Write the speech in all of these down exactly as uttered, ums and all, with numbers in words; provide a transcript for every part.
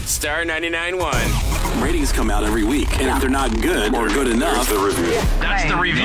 Star ninety-nine point one. Ratings come out every week, and if they're not good or good enough, the review. That's the review.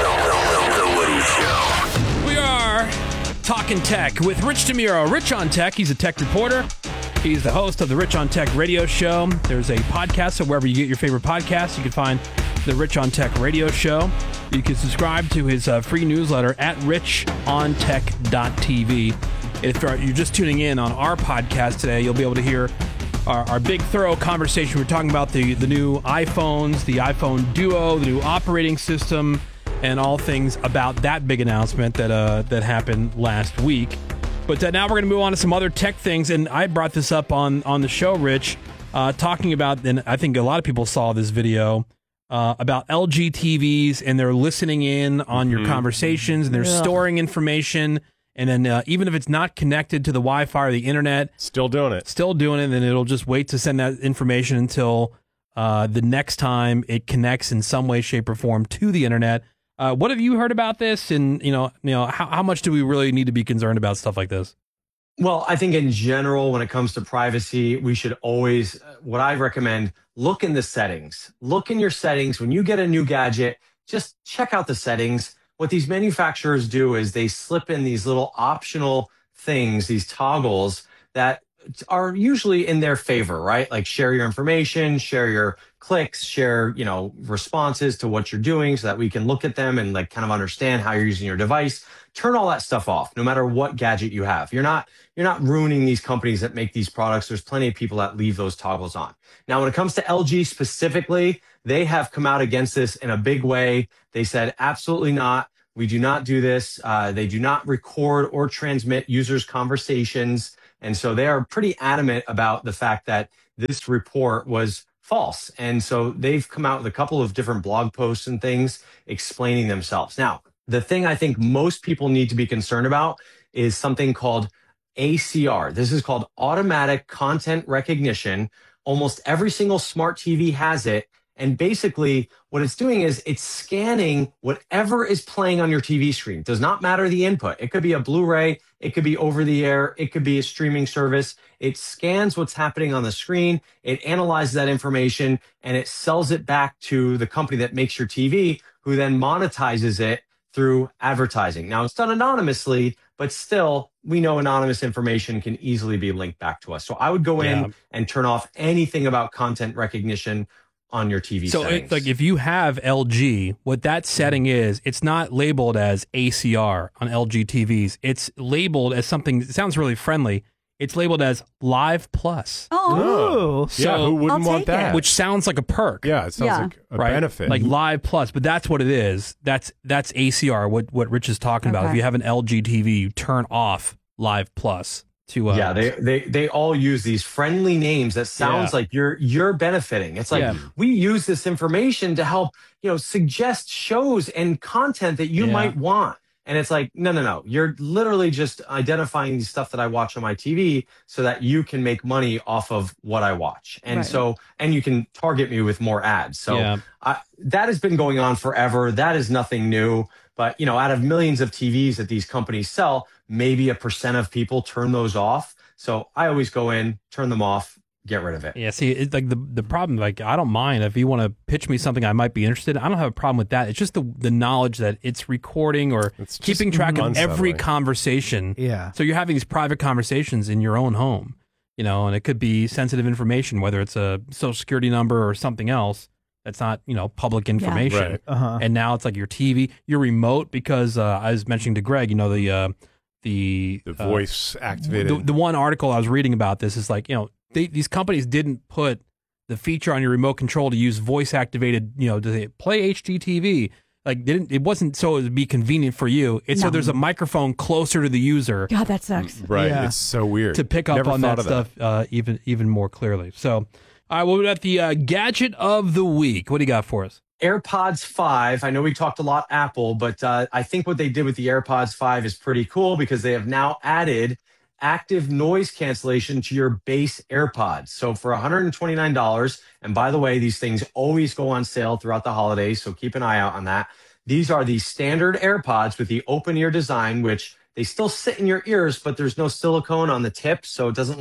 The Woody Show. We are talking tech with Rich DeMuro. Rich on Tech. He's a tech reporter. He's the host of the Rich on Tech radio show. There's a podcast, so wherever you get your favorite podcasts, you can find the Rich on Tech radio show. You can subscribe to his uh, free newsletter at rich on tech dot t v. If you're just tuning in on our podcast today, you'll be able to hear our, our big, thorough conversation. We're talking about the, the new iPhones, the iPhone Duo, the new operating system, and all things about that big announcement that uh, that happened last week. But uh, now we're going to move on to some other tech things, and I brought this up on, on the show, Rich, uh, talking about, and I think a lot of people saw this video, uh, about L G T Vs, and they're listening in on mm-hmm. your conversations, and they're yeah. storing information, and then uh, even if it's not connected to the Wi-Fi or the internet, still doing it. Still doing it, and it'll just wait to send that information until uh, the next time it connects in some way, shape, or form to the internet. Uh, what have you heard about this? And, you know, you know, how, how much do we really need to be concerned about stuff like this? Well, I think in general, when it comes to privacy, we should always, what I recommend, look in the settings. Look in your settings. When you get a new gadget, just check out the settings. What these manufacturers do is they slip in these little optional things, these toggles that are usually in their favor, right? Like share your information, share your clicks, share, you know, responses to what you're doing so that we can look at them and like kind of understand how you're using your device. Turn all that stuff off, no matter what gadget you have. You're not, you're not ruining these companies that make these products. There's plenty of people that leave those toggles on. Now, when it comes to L G specifically, they have come out against this in a big way. They said, absolutely not. We do not do this. Uh, they do not record or transmit users' conversations. And so they are pretty adamant about the fact that this report was false. And so they've come out with a couple of different blog posts and things explaining themselves. Now, the thing I think most people need to be concerned about is something called A C R. This is called automatic content recognition. Almost every single smart T V has it. And basically what it's doing is it's scanning whatever is playing on your T V screen. It does not matter the input. It could be a Blu-ray. It could be over the air. It could be a streaming service. It scans what's happening on the screen. It analyzes that information and it sells it back to the company that makes your T V, who then monetizes it through advertising. Now, it's done anonymously, but still, we know anonymous information can easily be linked back to us. So I would go in yeah. and turn off anything about content recognition on your T V so settings. It's like if you have L G, what that setting is, it's not labeled as A C R on L G T Vs. It's labeled as something, it sounds really friendly. It's labeled as Live Plus. Oh. So, yeah, who wouldn't I'll want take that? it. Which sounds like a perk. Yeah, it sounds Yeah. like a right? benefit. Like Live Plus, but that's what it is. That's that's A C R, what, what Rich is talking about. Okay. If you have an L G T V, you turn off Live Plus. To, uh, yeah, they, they they all use these friendly names that sounds Yeah. like you're you're benefiting. It's like Yeah. we use this information to help, you know, suggest shows and content that you Yeah. might want. And it's like, no, no, no. You're literally just identifying the stuff that I watch on my T V so that you can make money off of what I watch. And Right. so, and you can target me with more ads. So Yeah. I, that has been going on forever. That is nothing new. But, you know, out of millions of T Vs that these companies sell, maybe a percent of people turn those off. So I always go in, turn them off, get rid of it. Yeah, see, it's like the the problem, like, I don't mind if you want to pitch me something I might be interested in. I don't have a problem with that. It's just the the knowledge that it's recording or It's just keeping track of every unsettling. conversation. Yeah. So you're having these private conversations in your own home, you know, and it could be sensitive information, whether it's a social security number or something else that's not, you know, public information. Right. Uh-huh. And now it's like your T V, your remote, because uh, I was mentioning to Greg, you know, the uh, the the uh, voice activated. the, the one article I was reading about this is like, you know, they, these companies didn't put the feature on your remote control to use voice activated, you know, to say, play H D T V. Like, didn't it wasn't so it would be convenient for you. It's so No. there's a microphone closer to the user God, that sucks. right. Yeah. It's so weird. to pick up Never on thought that of stuff Uh, even even more clearly. So, all right, well, we're at the uh, gadget of the week. What do you got for us? AirPods five. I know we talked a lot Apple, but uh, I think what they did with the AirPods five is pretty cool because they have now added active noise cancellation to your base AirPods. So for one hundred twenty-nine dollars, and by the way, these things always go on sale throughout the holidays, so keep an eye out on that. These are the standard AirPods with the open ear design, which they still sit in your ears, but there's no silicone on the tip, so it doesn't like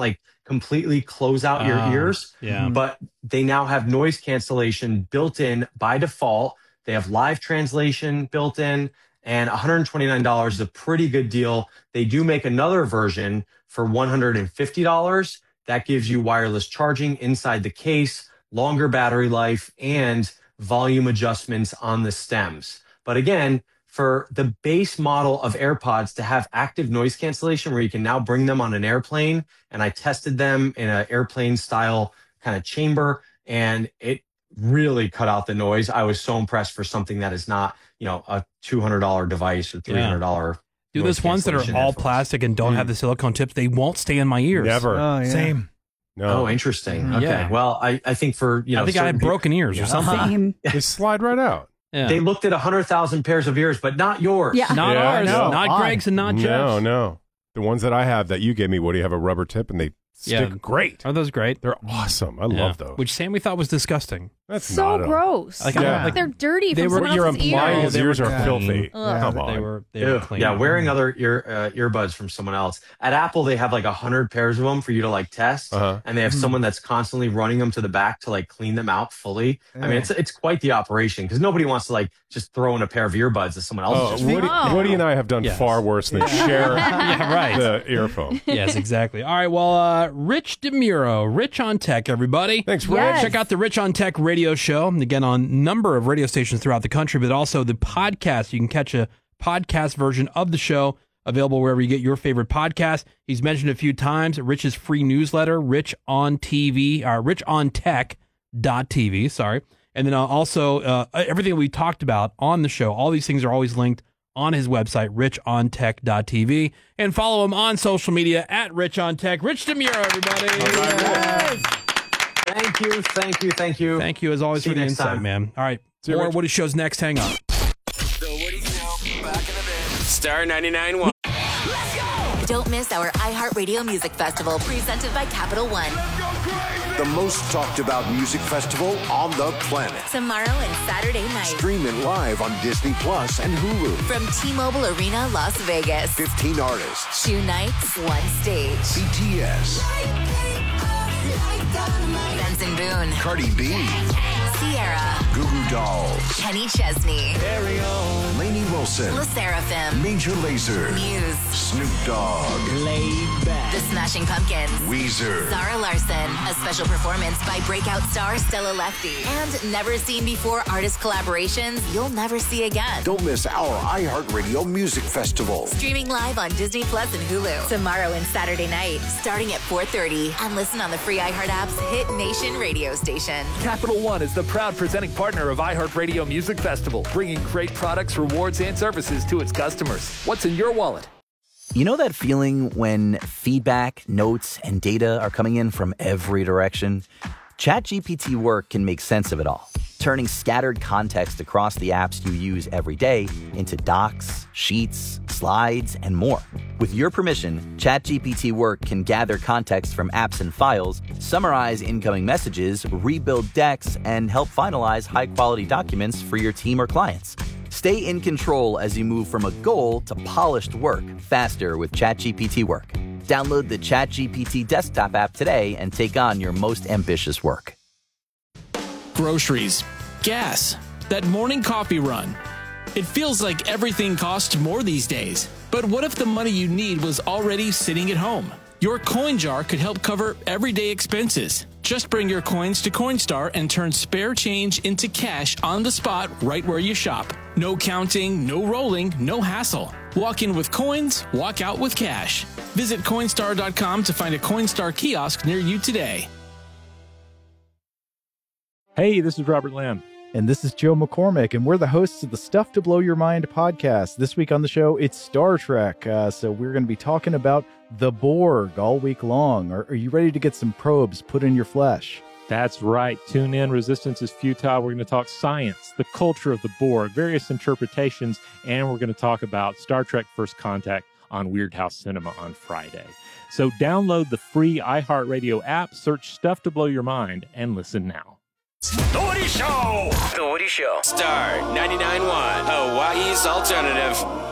completely close out your Oh, ears. yeah. But they now have noise cancellation built in by default. They have live translation built in, and one hundred twenty-nine dollars is a pretty good deal. They do make another version for one hundred fifty dollars. That gives you wireless charging inside the case, longer battery life, and volume adjustments on the stems. But again, for the base model of AirPods to have active noise cancellation where you can now bring them on an airplane, and I tested them in an airplane style kind of chamber, and it really cut out the noise. I was so impressed for something that is not, you know, a two hundred dollars device or three hundred dollars. Do noise those ones that are cancellation all headphones. plastic and don't Mm. have the silicone tips, they won't stay in my ears. Never. Oh, yeah. Same. No. Oh, interesting. Okay. Yeah. Well, I, I think for, you know, I think I certain had people- broken ears or Yeah. something. Same. They slide right out. Yeah. They looked at one hundred thousand pairs of ears, but not yours. Yeah. Not Yeah, ours, no. not Odd. Greg's, and not Jeff's. No, no. The ones that I have that you gave me, Woody, have a rubber tip and they stick Yeah. great. Are those great? They're awesome. I Yeah. love those. Which Sammy thought was disgusting. That's So not a- gross. Like, Yeah. They're dirty They from were- someone You're else's implying ears. his They were ears are clean. filthy. Ugh. Come They on. were, they were Ew. clean. Yeah, wearing other ear uh, earbuds from someone else. At Apple, they have like a hundred pairs of them for you to like test, Uh-huh. and they have someone that's constantly running them to the back to like clean them out fully. I mean, it's it's quite the operation because nobody wants to like just throw in a pair of earbuds that someone else Oh, is just Woody, Oh. Woody and I have done Yes. far worse than share Yeah, right. the earphone. Yes, exactly. All right, well, uh, Rich DeMuro, Rich on Tech, everybody. Thanks, Rich. Yes. Check out the Rich on Tech radio show, again, on a number of radio stations throughout the country, but also the podcast. You can catch a podcast version of the show available wherever you get your favorite podcast. He's mentioned a few times Rich's free newsletter, Rich on T V, or rich on tech dot t v, sorry. And then uh, also uh, everything we talked about on the show, all these things are always linked on his website, rich on tech dot t v. And follow him on social media at Rich on Tech. Rich DeMuro, everybody. Thank you, thank you, thank you. Thank you, as always, See for you the next insight, time. man. All right, you, more Rich. Woody Show's next. Hang on. The Woody Show. Back in a bit. Star ninety-nine point one. Don't miss our iHeartRadio Music Festival presented by Capital One. The most talked about music festival on the planet. Tomorrow and Saturday night Stream it live on Disney Plus and Hulu. from T-Mobile Arena, Las Vegas. fifteen artists. Two nights, one stage. B T S. Benson Boone, Cardi B. Sierra, Goo Goo Dolls. Kenny Chesney, Lainey Wilson. La Seraphim, Major Lazer. Muse, Snoop Dogg. The Smashing Pumpkins, Weezer. Zara Larson, a special performance by breakout star Stella Lefty, and never seen before artist collaborations you'll never see again. Don't miss our iHeartRadio Music Festival. Streaming live on Disney Plus and Hulu tomorrow and Saturday night, starting at four thirty, and listen on the free iHeart app's Hit Nation radio station. Capital One is the proud presenting partner of iHeartRadio Music Festival, bringing great products, rewards, and services to its customers. What's in your wallet? You know that feeling when feedback, notes, and data are coming in from every direction? ChatGPT Work can make sense of it all, turning scattered context across the apps you use every day into docs, sheets, slides, and more. With your permission, ChatGPT Work can gather context from apps and files, summarize incoming messages, rebuild decks, and help finalize high-quality documents for your team or clients. Stay in control as you move from a goal to polished work faster with ChatGPT Work. Download the ChatGPT desktop app today and take on your most ambitious work. Groceries, gas, that morning coffee run. It feels like everything costs more these days. But what if the money you need was already sitting at home? Your coin jar could help cover everyday expenses. Just bring your coins to Coinstar and turn spare change into cash on the spot right where you shop. No counting, no rolling, no hassle. Walk in with coins, walk out with cash. Visit Coinstar dot com to find a Coinstar kiosk near you today. Hey, this is Robert Lamb. And this is Joe McCormick, and we're the hosts of the Stuff to Blow Your Mind podcast. This week on the show, it's Star Trek. Uh, so we're going to be talking about the Borg all week long. Are, are you ready to get some probes put in your flesh? That's right. Tune in. Resistance is Futile. We're going to talk science, the culture of the Borg, various interpretations, and we're going to talk about Star Trek First Contact on Weird House Cinema on Friday. So download the free iHeartRadio app, search Stuff to Blow Your Mind, and listen now. The Woody Show. The Woody Show. Star ninety-nine point one. Hawaii's alternative.